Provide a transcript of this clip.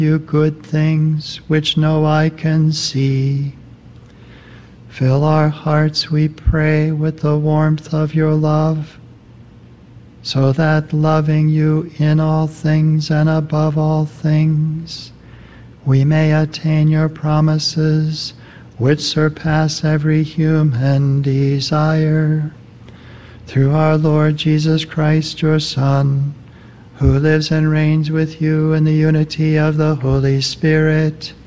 you good things which no eye can see. Fill our hearts, we pray, with the warmth of your love, so that, loving you in all things and above all things, we may attain your promises, which surpass every human desire. Through our Lord Jesus Christ, your Son, who lives and reigns with you in the unity of the Holy Spirit,